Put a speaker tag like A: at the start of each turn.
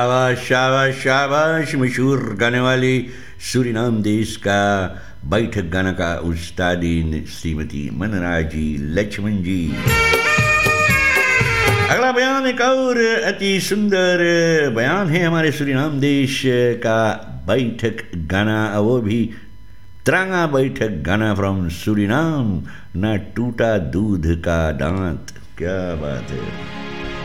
A: शाबाश शाबाश शाबाश। मशहूर गाने वाले सूरीनाम देश का बैठक गाना का उस्तादी श्रीमती मनराजी लक्ष्मण जी। अगला बयान एक और अति सुंदर बयान है हमारे सूरीनाम देश का बैठक गाना, वो भी त्रांगा बैठक गाना फ्रॉम सूरीनाम। ना टूटा दूध का दांत, क्या बात है।